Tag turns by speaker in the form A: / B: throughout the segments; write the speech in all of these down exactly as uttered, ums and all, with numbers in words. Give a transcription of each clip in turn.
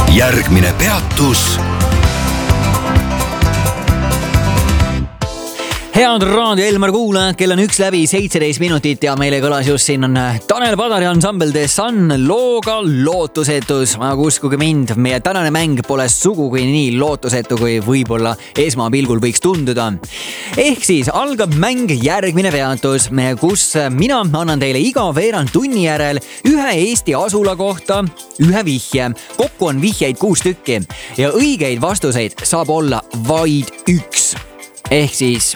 A: järgmine peatus.
B: Head Raadio Elmar kuulajad, kell on üks läbi seitseteist minutit ja meile kõlas just siin on Tanel Padari ansambel The Sun looga Lootusetus. Aga uskuge mind, meie tänane mäng pole sugugi nii lootusetu, kui võib-olla esmapilgul võiks tunduda. Ehk siis algab mäng järgmine peatus, kus mina annan teile iga veerand tunni järel ühe Eesti asula kohta ühe vihje. Kokku on vihjeid kuus tükki ja õigeid vastuseid saab olla vaid üks. Ehk siis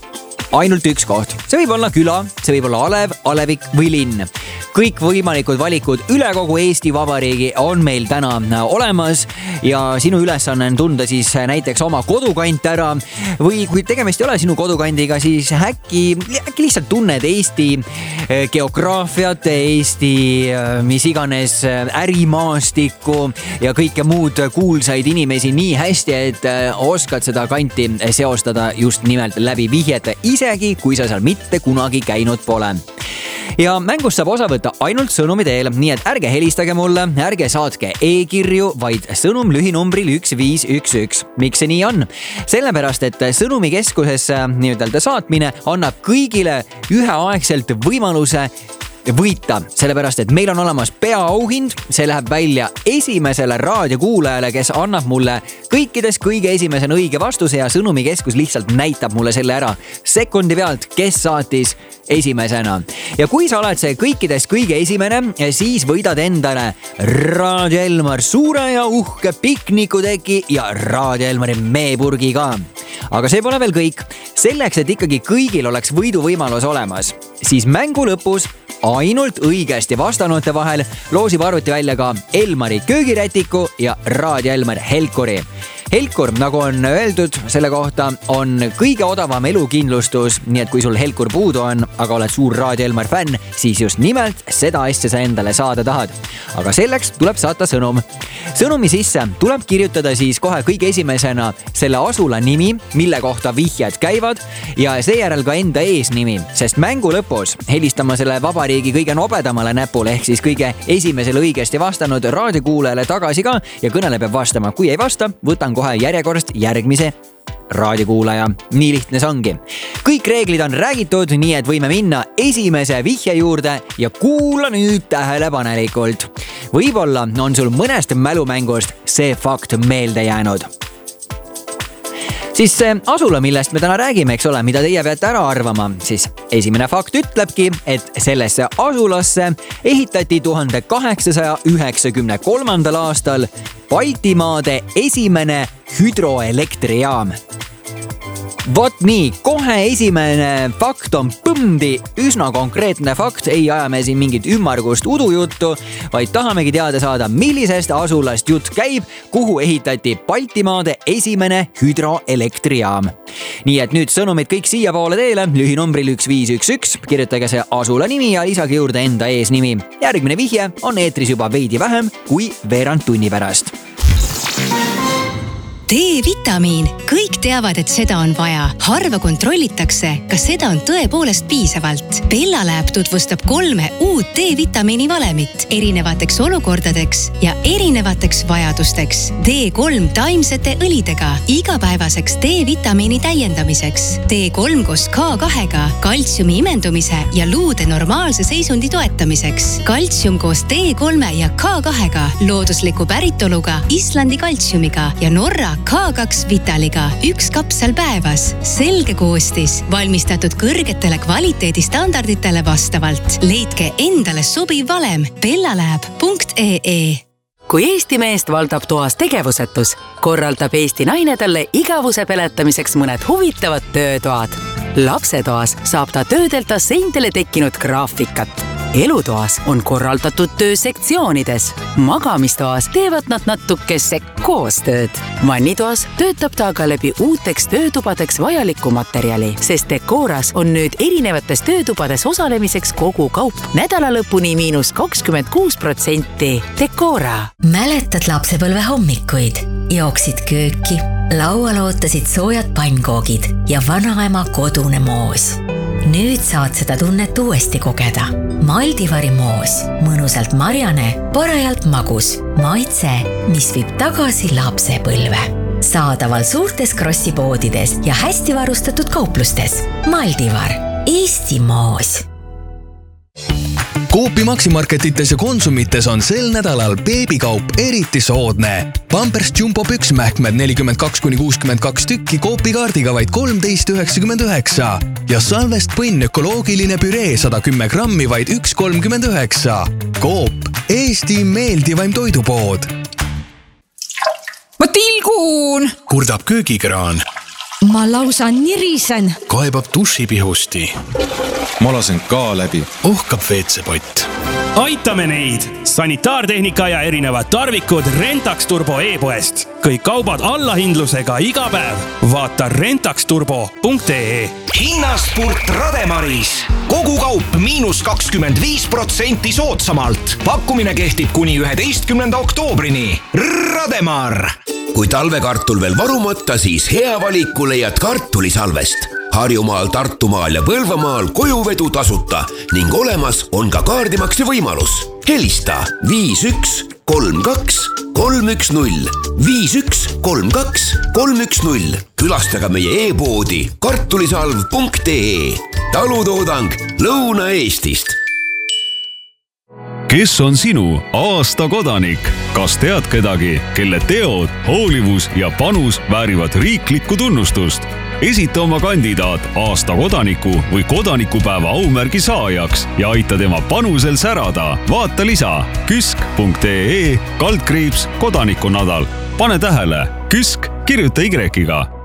B: ainult üks koht. See võib olla küla, see võib olla alev, alevik või linn. Kõik võimalikud valikud üle kogu Eesti Vabariigi on meil täna olemas ja sinu ülesanne on tunda siis näiteks oma kodukant ära või kui tegemist ei ole sinu kodukandiga, siis äkki, äkki lihtsalt tunned Eesti geograafiat, Eesti mis iganes ärimaastikku ja kõike muud kuulsaid inimesi nii hästi, et oskad seda kanti seostada just nimelt läbi vihjete, isegi kui sa seal mitte kunagi käinud pole. Ja mängust saab osa võtta ainult sõnumi teel, nii et ärge helistage mulle, ärge saatke e-kirju, vaid sõnum lühinumbril üks viis üks üks. Miks see nii on? Sellepärast, et sõnumikeskusesse nii-öelda saatmine annab kõigile üheaegselt võimaluse võita, sellepärast, et meil on olemas peaauhind, see läheb välja esimesele raadiokuulajale, kes annab mulle kõikides kõige esimesena õige vastuse ja sõnumikeskus lihtsalt näitab mulle selle ära sekundi pealt, kes saatis esimesena. Ja kui sa oled see kõikides kõige esimene, siis võidad endale Raadio Elmar suure ja uhke piknikuteki ja Raadio Elmari meepurgi ka. Aga see pole veel kõik. Selleks, et ikkagi kõigil oleks võiduvõimalus olemas, siis mängu lõpus ainult õigesti vastanute vahel loosib arvuti välja ka Elmari köögirätiku ja Raadio Elmar Helkuri. Helkur, nagu on öeldud, selle kohta on kõige odavam elukindlustus, nii et kui sul Helkur puudu on, aga oled suur Raadio Elmar fänn, siis just nimelt seda asja sa endale saada tahad. Aga selleks tuleb saata sõnum. Sõnumi sisse tuleb kirjutada siis kohe kõige esimesena selle asula nimi, mille kohta vihjed käivad ja seejärel ka enda eesnimi, sest mängu lõpus helistama selle vabariigi kõige nobedamale näpule ehk siis kõige esimesele õigesti vastanud raadiokuulajale tagasi ka ja kõnele peab vastama. Kui ei vasta, võtan kohe järjekorrast järgmise raadiokuulaja. Nii lihtne see ongi. Kõik reeglid on räägitud, nii et võime minna esimese vihje juurde ja kuula nüüd tähelepanelikult. Võib-olla on sul mõnest mälumängust see fakt meelde jäänud. Siis see asula, millest me täna räägime, eks ole, mida teie peate ära arvama, siis esimene fakt ütlebki, et sellesse asulasse ehitati tuhande kaheksasaja üheksakümne kolmandal aastal Baltimaade esimene hüdroelektrijaam. Vot nii, kohe esimene fakt on põmdi, üsna konkreetne fakt, ei aja me siin mingit ümmargust udujuttu, vaid tahamegi teada saada, millisest asulast jutt käib, kuhu ehitati Baltimaade esimene hüdroelektrijaam. Nii et nüüd sõnumid kõik siia poole teele, lühinumbril üks viis üks üks, kirjutage see asula nimi ja lisage juurde enda eesnimi. Järgmine vihje on eetris juba veidi vähem kui veerand tunni pärast.
C: D-vitamiin. Kõik teavad, et seda on vaja. Harva kontrollitakse, kas seda on tõepoolest piisavalt. Bella Lab tutvustab kolme uut D-vitamiini valemit erinevateks olukordadeks ja erinevateks vajadusteks. D kolm taimsete õlidega igapäevaseks D-vitamiini täiendamiseks. D kolm koos K kahega kaltsiumi imendumise ja luude normaalse seisundi toetamiseks. Kaltsium koos D kolme ja K kahega loodusliku päritoluga Islandi kaltsiumiga ja Norra K kaks Vitaliga üks kapsel päevas. Selge koostis, valmistatud kõrgetele kvaliteedistandarditele vastavalt. Leidke endale sobiv valem bellalab punkt ee.
D: Kui Eesti meest valdab toas tegevusetus, korraldab Eesti naine talle igavuse peletamiseks mõned huvitavad töötoad. Lapsetoas saab ta töödelda seintele tekkinud graafikat. Elutoas on korraldatud töö sektsioonides. Magamistoas teevad nad natukese koostööd. Vannitoas töötab ta aga läbi uuteks töötubadeks vajaliku materjali, sest Decoras on nüüd erinevates töötubades osalemiseks kogu kaup nädala lõpuni miinus kakskümmend kuus protsenti. Decora.
E: Mäletad lapsepõlve hommikuid? Jooksid kööki, laual ootasid soojad pannkoogid ja vanaema kodune moos. nüüd saad seda tunnet uuesti kogeda. Maldivari moos, mõnusalt marjane, parajalt magus, maitse, mis viib tagasi lapsepõlve. Saadaval suurtes krossipoodides ja hästi varustatud kauplustes. Maldivar, Eesti moos.
A: Coopi Maximarketites ja Konsumites on sel nädalal beebikaup eriti soodne. Pampers Jumbo püksmähkmed nelikümmend kaks kuni kuuskümmend kaks tükki Coopi kaardiga vaid kolmteist üheksakümmend üheksa ja Salvest põnn ökoloogiline püree sada kümme grammi vaid üks kolmkümmend üheksa. Coop, Eesti meeldivaim toidupood.
F: Ma tilgun!
G: Kurdab köögikraan.
F: Ma lausa nirisen.
G: Kaebab dušipihusti.
H: Ma lasen ka läbi.
G: Ohkab veetsepott.
I: Aitame neid! Sanitaartehnika ja erinevad tarvikud Rentax Turbo e-poest. Kõik kaubad allahindlusega iga päev. Vaata rentax turbo punkt ee.
J: Hinnaspurt Rademaris. Kogu kaup miinus kakskümmend viis protsenti soodsamalt. Pakkumine kehtib kuni üheteistkümnenda oktoobrini. Rademar!
K: Kui talvekartul veel varumata, siis hea valiku leiad kartulisalvest. Harjumaal, Tartumaal ja Põlvamaal kojuvedu tasuta ning olemas on ka kaardimakse võimalus. Helista viis üks kolm kaks kolm üks null, viis üks kolm kaks kolm üks null. Külastaga meie e-poodi kartulisalv punkt ee. Talutoodang Lõuna-Eestist.
L: Kes on sinu aasta kodanik? Kas tead kedagi, kelle teod, hoolivus ja panus väärivad riiklikku tunnustust? Esita oma kandidaat aasta kodaniku või kodanikupäeva aumärgi saajaks ja aita tema panusel särada. Vaata lisa küsk punkt ee kaldkriips kodanikunadal. Pane tähele, küsk kirjuta Y-ga.